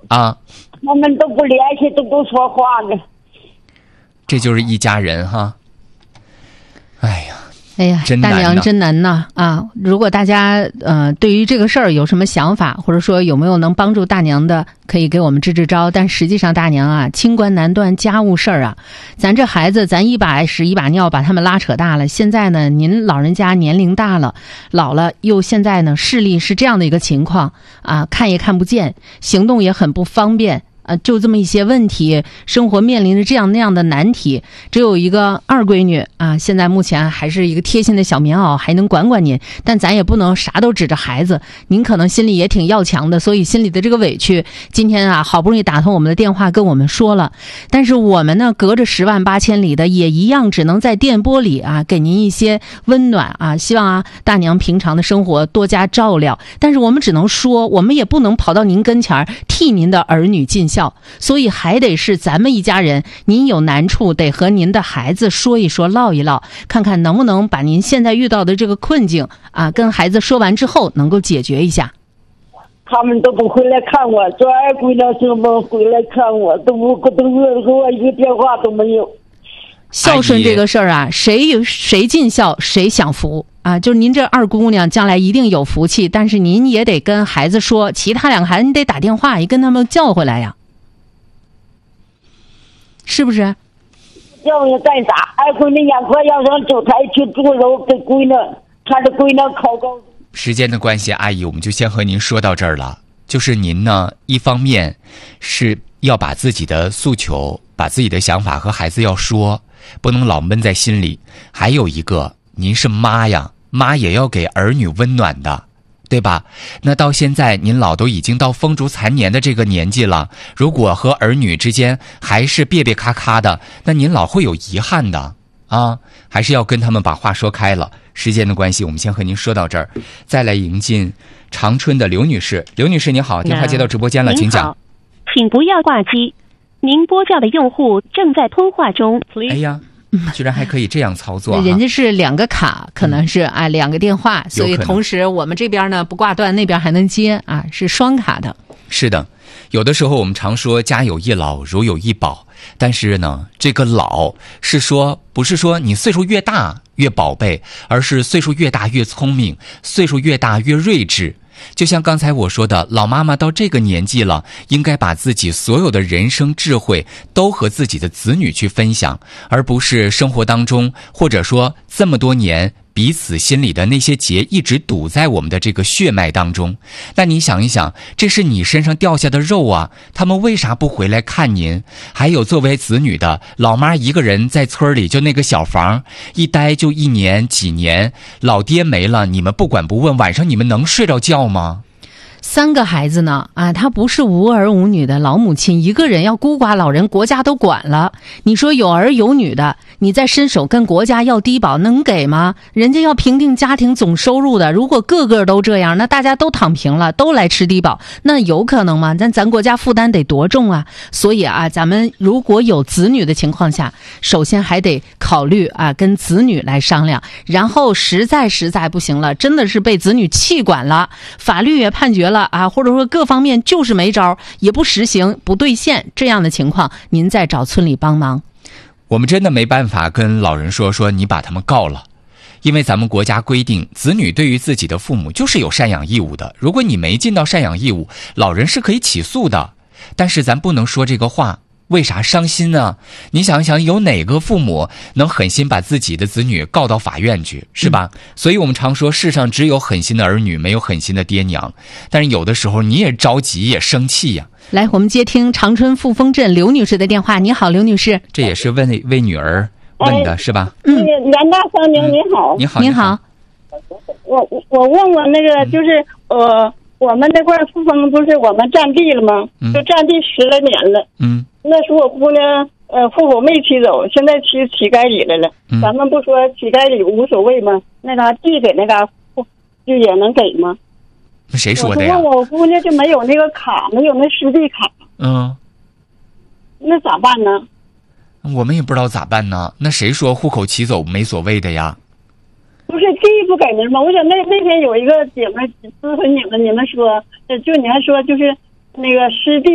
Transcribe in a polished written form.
啊， 他们都不联系，都不说话呢。 这就是一家人哈。哎呀， 大娘真难呐啊！如果大家对于这个事儿有什么想法，或者说有没有能帮助大娘的，可以给我们支支招。但实际上大娘啊，清官难断家务事儿啊，咱这孩子咱一把屎一把尿把他们拉扯大了，现在呢您老人家年龄大了，老了又现在呢视力是这样的一个情况啊，看也看不见，行动也很不方便。就这么一些问题，生活面临着这样那样的难题，只有一个二闺女啊，现在目前还是一个贴心的小棉袄，还能管管您，但咱也不能啥都指着孩子，您可能心里也挺要强的，所以心里的这个委屈，今天啊好不容易打通我们的电话跟我们说了，但是我们呢隔着10万8千里的也一样只能在电波里啊给您一些温暖啊，希望啊大娘平常的生活多加照料，但是我们只能说，我们也不能跑到您跟前替您的儿女尽孝，所以还得是咱们一家人，您有难处得和您的孩子说一说，唠一唠，看看能不能把您现在遇到的这个困境啊，跟孩子说完之后能够解决一下。 他们都不回来看我，这二姑娘什么回来看我，都给我一个电话都没有。 孝顺这个事儿啊，谁尽孝谁享福啊！就是您这二姑娘将来一定有福气，但是您也得跟孩子说，其他两个孩子你得打电话也跟他们叫回来呀，是不是？ 叫你干啥？二闺女眼快要上走台去住楼，给闺女她的闺女考高。 时间的关系，阿姨我们就先和您说到这儿了。就是您呢，一方面是要把自己的诉求把自己的想法和孩子要说，不能老闷在心里。还有一个，您是妈呀，妈也要给儿女温暖的，对吧？那到现在您老都已经到风烛残年的这个年纪了，如果和儿女之间还是别别咔咔的，那您老会有遗憾的啊，还是要跟他们把话说开了。时间的关系，我们先和您说到这儿，再来迎进长春的刘女士。刘女士你好，电话接到直播间了，请讲。 请不要挂机，您拨叫的用户正在通话中。 哎呀，居然还可以这样操作人家是2个卡，可能是2个电话，所以同时我们这边呢不挂断，那边还能接啊，是双卡的。 是的，有的时候我们常说家有一老如有一宝，但是呢这个老是说不是说你岁数越大越宝贝，而是岁数越大越聪明，岁数越大越睿智。就像刚才我说的，老妈妈到这个年纪了，应该把自己所有的人生智慧都和自己的子女去分享，而不是生活当中或者说这么多年彼此心里的那些结一直堵在我们的这个血脉当中。那你想一想，这是你身上掉下的肉啊，他们为啥不回来看您？还有作为子女的，老妈一个人在村里就那个小房一待就1年几年，老爹没了，你们不管不问，晚上你们能睡着觉吗 ？3个孩子呢啊，他不是无儿无女的老母亲，一个人要孤寡老人，国家都管了。你说有儿有女的，你再伸手跟国家要低保，能给吗？人家要评定家庭总收入的，如果个个都这样，那大家都躺平了，都来吃低保，那有可能吗？咱国家负担得多重啊！所以啊，咱们如果有子女的情况下，首先还得考虑啊，跟子女来商量，然后实在不行了，真的是被子女气管了，法律也判决了啊，或者说各方面就是没招，也不实行不兑现，这样的情况您再找村里帮忙。 我们真的没办法跟老人说你把他们告了，因为咱们国家规定，子女对于自己的父母就是有赡养义务的，如果你没尽到赡养义务，老人是可以起诉的。但是咱不能说这个话，为啥伤心呢？你想想，有哪个父母能狠心把自己的子女告到法院去，是吧？所以我们常说世上只有狠心的儿女，没有狠心的爹娘。但是有的时候你也着急也生气呀。 来，我们接听长春富丰镇刘女士的电话。你好，刘女士。 这也是为女儿问的是吧？ 袁大生您你好。 你好。 您好。 我问那个就是我们那块富丰不是我们占地了吗？就占地10来年了。那时候我姑娘户口没起走，现在起该里来了。咱们不说起该里无所谓吗？那嘎地给那嘎就也能给吗？ 那谁说的呀？ 我姑娘就没有那个卡，没有那湿地卡。那咋办呢？ 我们也不知道咋办呢。那谁说户口起走没所谓的呀？ 不是地不给您吗？我想那天有一个姐妹咨询你们说，就你还说就是那个湿地。